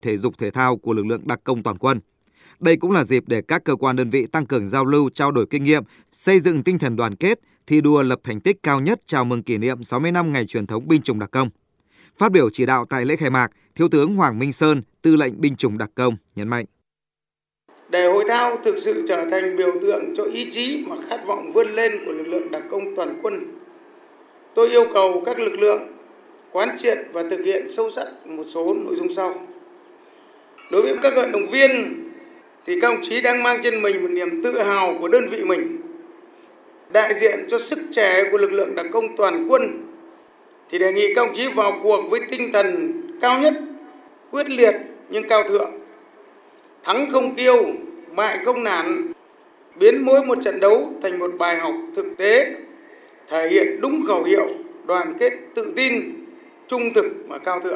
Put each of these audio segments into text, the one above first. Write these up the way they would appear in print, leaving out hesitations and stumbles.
thể dục thể thao của lực lượng đặc công toàn quân. Đây cũng là dịp để các cơ quan đơn vị tăng cường giao lưu, trao đổi kinh nghiệm, xây dựng tinh thần đoàn kết, thi đua lập thành tích cao nhất chào mừng kỷ niệm 60 năm ngày truyền thống binh chủng đặc công. Phát biểu chỉ đạo tại lễ khai mạc, Thiếu tướng Hoàng Minh Sơn, Tư lệnh binh chủng đặc công nhấn mạnh: Để hội thao thực sự trở thành biểu tượng cho ý chí và khát vọng vươn lên của lực lượng đặc công toàn quân, tôi yêu cầu các lực lượng quán triệt và thực hiện sâu sắc một số nội dung sau. Đối với các vận động viên thì các đồng chí đang mang trên mình một niềm tự hào của đơn vị mình. Đại diện cho sức trẻ của lực lượng đặc công toàn quân thì đề nghị các đồng chí vào cuộc với tinh thần cao nhất, quyết liệt nhưng cao thượng. Thắng không kiêu, bại không nản, biến mỗi một trận đấu thành một bài học thực tế, thể hiện đúng khẩu hiệu đoàn kết, tự tin, trung thực và cao thượng.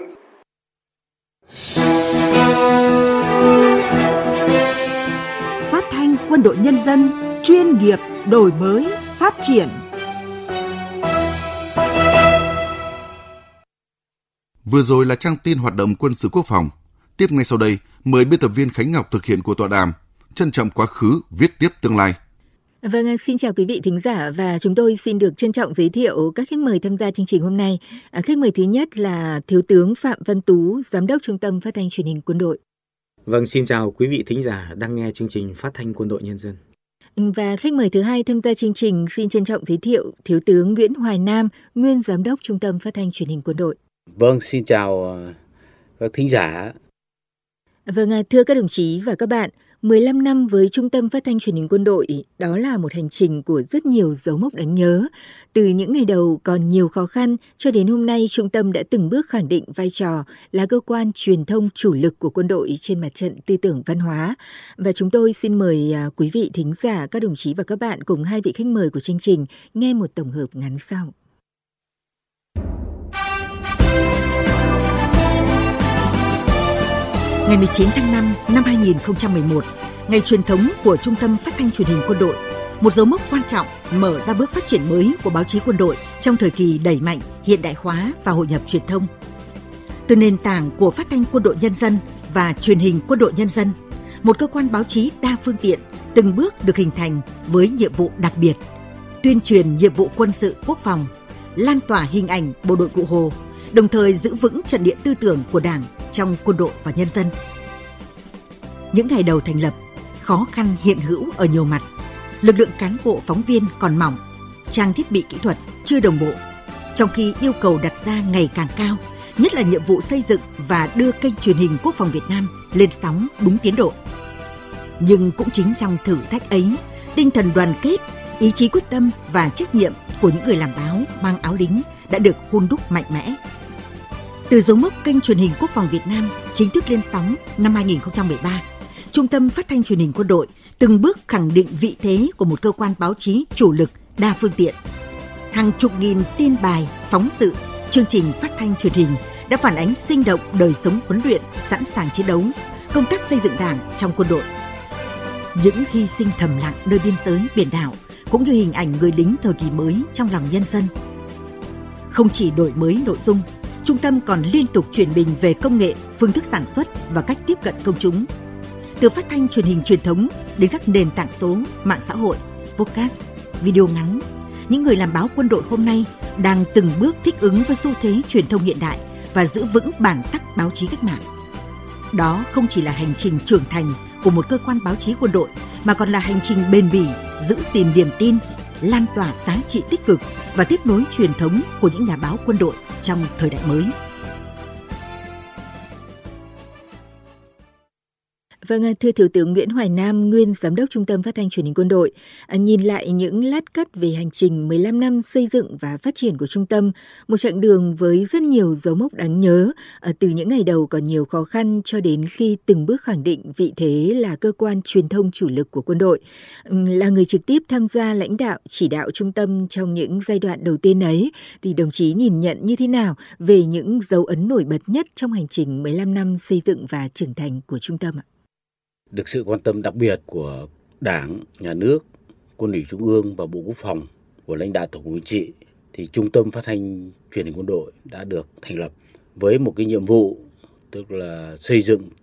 Phát thanh Quân đội Nhân dân, chuyên nghiệp, đổi mới, phát triển. Vừa rồi là trang tin hoạt động quân sự quốc phòng. Tiếp ngay sau đây, mời biên tập viên Khánh Ngọc thực hiện cuộc tọa đàm Trân trọng quá khứ, viết tiếp tương lai. Vâng, xin chào quý vị thính giả và chúng tôi xin được trân trọng giới thiệu các khách mời tham gia chương trình hôm nay. Khách mời thứ nhất là Thiếu tướng Phạm Văn Tú, Giám đốc Trung tâm Phát thanh Truyền hình Quân đội. Vâng, xin chào quý vị thính giả đang nghe chương trình Phát thanh Quân đội Nhân dân. Và khách mời thứ hai tham gia chương trình xin trân trọng giới thiệu Thiếu tướng Nguyễn Hoài Nam, nguyên Giám đốc Trung tâm Phát thanh Truyền hình Quân đội. Vâng, xin chào các thính giả. Vâng, thưa các đồng chí và các bạn, 15 năm với Trung tâm Phát thanh Truyền hình Quân đội, đó là một hành trình của rất nhiều dấu mốc đáng nhớ. Từ những ngày đầu còn nhiều khó khăn, cho đến hôm nay Trung tâm đã từng bước khẳng định vai trò là cơ quan truyền thông chủ lực của quân đội trên mặt trận tư tưởng văn hóa. Và chúng tôi xin mời quý vị thính giả, các đồng chí và các bạn cùng hai vị khách mời của chương trình nghe một tổng hợp ngắn sau. Ngày 19 tháng 5 năm 2011, ngày truyền thống của Trung tâm Phát thanh Truyền hình Quân đội, một dấu mốc quan trọng mở ra bước phát triển mới của báo chí quân đội trong thời kỳ đẩy mạnh, hiện đại hóa và hội nhập truyền thông. Từ nền tảng của Phát thanh Quân đội Nhân dân và Truyền hình Quân đội Nhân dân, một cơ quan báo chí đa phương tiện từng bước được hình thành với nhiệm vụ đặc biệt, tuyên truyền nhiệm vụ quân sự quốc phòng, lan tỏa hình ảnh bộ đội Cụ Hồ, đồng thời giữ vững trận địa tư tưởng của Đảng trong quân đội và nhân dân. Những ngày đầu thành lập, khó khăn hiện hữu ở nhiều mặt. Lực lượng cán bộ phóng viên còn mỏng, trang thiết bị kỹ thuật chưa đồng bộ, trong khi yêu cầu đặt ra ngày càng cao, nhất là nhiệm vụ xây dựng và đưa kênh truyền hình Quốc phòng Việt Nam lên sóng đúng tiến độ. Nhưng cũng chính trong thử thách ấy, tinh thần đoàn kết, ý chí quyết tâm và trách nhiệm của những người làm báo mang áo lính đã được hun đúc mạnh mẽ. Từ dấu mốc kênh truyền hình Quốc phòng Việt Nam chính thức lên sóng năm 2013, Trung tâm Phát thanh Truyền hình Quân đội từng bước khẳng định vị thế của một cơ quan báo chí chủ lực đa phương tiện. Hàng chục nghìn tin bài, phóng sự, chương trình phát thanh truyền hình đã phản ánh sinh động đời sống huấn luyện, sẵn sàng chiến đấu, công tác xây dựng Đảng trong quân đội. Những hy sinh thầm lặng nơi biên giới, biển đảo cũng như hình ảnh người lính thời kỳ mới trong lòng nhân dân. Không chỉ đổi mới nội dung, Trung tâm còn liên tục chuyển mình về công nghệ, phương thức sản xuất và cách tiếp cận công chúng. Từ phát thanh truyền hình truyền thống đến các nền tảng số, mạng xã hội, podcast, video ngắn, những người làm báo quân đội hôm nay đang từng bước thích ứng với xu thế truyền thông hiện đại và giữ vững bản sắc báo chí cách mạng. Đó không chỉ là hành trình trưởng thành của một cơ quan báo chí quân đội, mà còn là hành trình bền bỉ, giữ gìn niềm tin, lan tỏa giá trị tích cực và tiếp nối truyền thống của những nhà báo quân đội trong thời đại mới. Vâng, thưa Thiếu tướng Nguyễn Hoài Nam, nguyên Giám đốc Trung tâm Phát thanh Truyền hình Quân đội, nhìn lại những lát cắt về hành trình 15 năm xây dựng và phát triển của Trung tâm, một chặng đường với rất nhiều dấu mốc đáng nhớ, từ những ngày đầu còn nhiều khó khăn cho đến khi từng bước khẳng định vị thế là cơ quan truyền thông chủ lực của quân đội. Là người trực tiếp tham gia lãnh đạo, chỉ đạo Trung tâm trong những giai đoạn đầu tiên ấy, thì đồng chí nhìn nhận như thế nào về những dấu ấn nổi bật nhất trong hành trình 15 năm xây dựng và trưởng thành của Trung tâm ạ? Được sự quan tâm đặc biệt của Đảng, Nhà nước, Quân ủy Trung ương và Bộ Quốc phòng, của lãnh đạo Tổng cục Chính trị, thì Trung tâm Phát thanh Truyền hình Quân đội đã được thành lập với một cái nhiệm vụ, tức là xây dựng